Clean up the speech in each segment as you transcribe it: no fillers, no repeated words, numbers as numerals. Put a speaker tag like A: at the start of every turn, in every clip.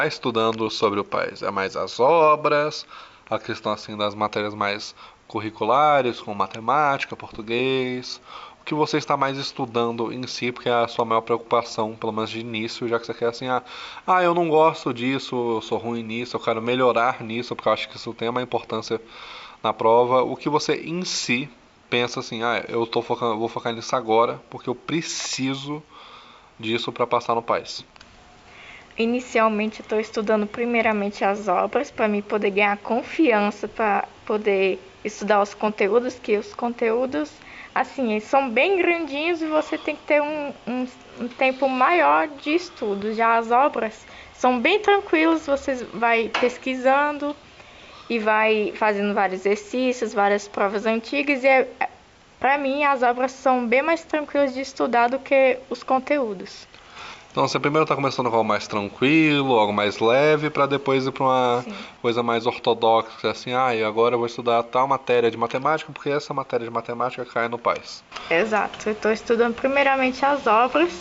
A: estudando sobre o país? É mais as obras, a questão assim das matérias mais curriculares, como matemática, português? O que você está mais estudando em si, porque é a sua maior preocupação, pelo menos de início, já que você quer assim, eu não gosto disso, eu sou ruim nisso, eu quero melhorar nisso, porque eu acho que isso tem uma importância na prova. O que você em si pensa assim, vou focar nisso agora, porque eu preciso disso para passar no PAS.
B: Inicialmente, eu estou estudando primeiramente as obras para me poder ganhar confiança para poder estudar os conteúdos, que os conteúdos, assim, eles são bem grandinhos e você tem que ter um tempo maior de estudo. Já as obras são bem tranquilos, você vai pesquisando e vai fazendo vários exercícios, várias provas antigas para mim as obras são bem mais tranquilas de estudar do que os conteúdos.
A: Então você primeiro está começando com algo mais tranquilo, algo mais leve, para depois ir para uma
B: Sim.
A: coisa mais ortodoxa, assim, e agora eu vou estudar tal matéria de matemática, porque essa matéria de matemática cai no PAS.
B: Exato, eu estou estudando primeiramente as obras,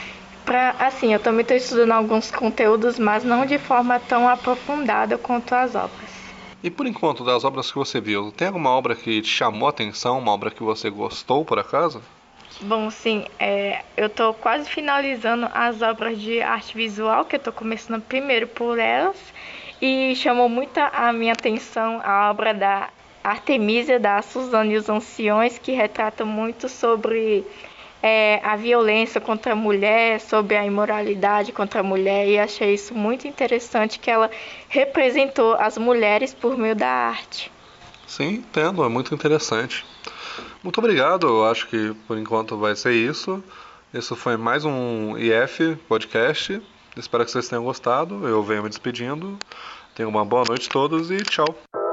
B: assim, eu também estou estudando alguns conteúdos, mas não de forma tão aprofundada quanto as obras.
A: E por enquanto, das obras que você viu, tem alguma obra que te chamou a atenção, uma obra que você gostou por acaso?
B: Bom, sim, eu estou quase finalizando as obras de arte visual, que eu estou começando primeiro por elas, e chamou muito a minha atenção a obra da Artemisia, da Suzana e os Anciões, que retrata muito sobre a violência contra a mulher, sobre a imoralidade contra a mulher, e achei isso muito interessante que ela representou as mulheres por meio da arte.
A: Sim, entendo, é muito interessante. Muito obrigado, eu acho que por enquanto vai ser isso. Isso foi mais um IF podcast. Espero que vocês tenham gostado. Eu venho me despedindo. Tenham uma boa noite a todos e tchau.